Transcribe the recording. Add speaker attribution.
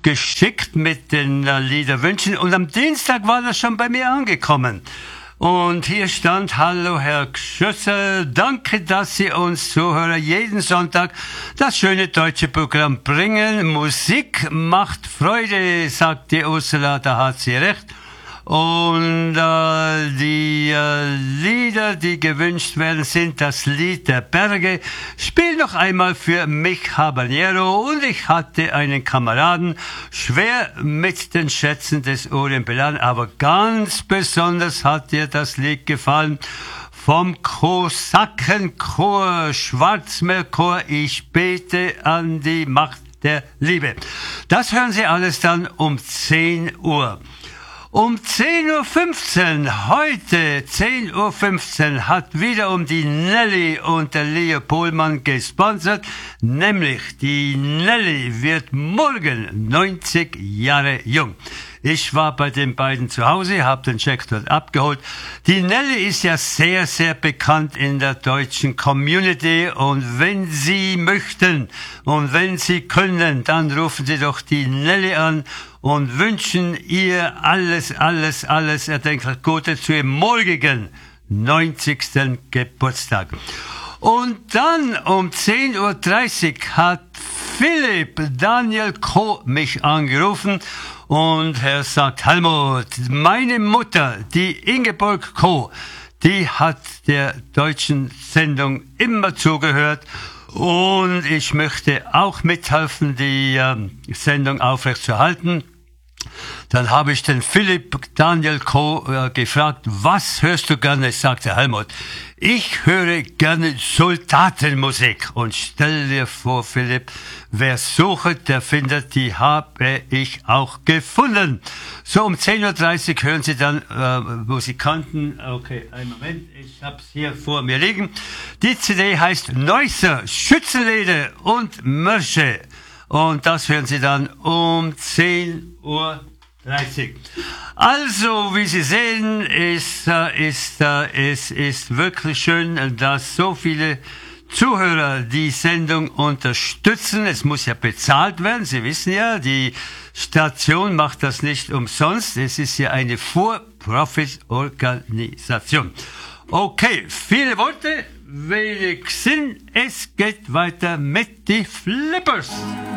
Speaker 1: abgeschickt mit den Liederwünschen und am Dienstag war das schon bei mir angekommen. Und hier stand: Hallo Herr Schüssel, danke, dass Sie uns Zuhörer jeden Sonntag das schöne deutsche Programm bringen. Musik macht Freude, sagt die Ursula, da hat sie recht. Und die Lieder, die gewünscht werden, sind das Lied der Berge. Spiel noch einmal für mich Habanero. Und ich hatte einen Kameraden, schwer mit den Schätzen des Orient beladen, aber ganz besonders hat dir das Lied gefallen. Vom Kosakenchor, Schwarzmeerchor, ich bete an die Macht der Liebe. Das hören Sie alles dann um 10 Uhr. Um 10.15 Uhr, heute 10.15 Uhr, hat wiederum die Nelly und der Leo Pohlmann gesponsert, nämlich die Nelly wird morgen 90 Jahre jung. Ich war bei den beiden zu Hause, habe den Check dort abgeholt. Die Nelly ist ja sehr, sehr bekannt in der deutschen Community und wenn Sie möchten und wenn Sie können, dann rufen Sie doch die Nelly an und wünschen ihr alles erdenklich Gute zu ihrem morgigen 90. Geburtstag. Und dann um 10.30 Uhr hat Philipp Daniel Koh mich angerufen und er sagt: Helmut, meine Mutter, die Ingeborg Koh, die hat der deutschen Sendung immer zugehört und ich möchte auch mithelfen, die Sendung aufrechtzuerhalten. Dann habe ich den Philipp Daniel Koh gefragt: Was hörst du gerne? Sagte Helmut: Ich höre gerne Soldatenmusik. Und stell dir vor, Philipp, wer sucht, der findet, die habe ich auch gefunden. So, um 10.30 Uhr hören Sie dann Musikanten. Okay, einen Moment, ich hab's hier vor mir liegen. Die CD heißt Neusser, Schützenlieder und Märsche. Und das hören Sie dann um 10.30 Uhr. Also, wie Sie sehen, es ist wirklich schön, dass so viele Zuhörer die Sendung unterstützen. Es muss ja bezahlt werden. Sie wissen ja, die Station macht das nicht umsonst. Es ist ja eine For-Profit-Organisation. Okay, viele Worte, wenig Sinn. Es geht weiter mit die Flippers.